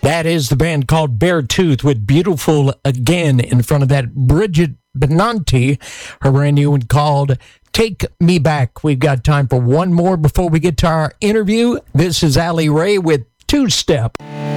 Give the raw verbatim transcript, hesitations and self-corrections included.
That is the band called Beartooth with Beautiful Again in front of that Bridget Benanti, her brand new one called Take Me Back. We've got time for one more before we get to our interview. This is Allie Ray with Two Step.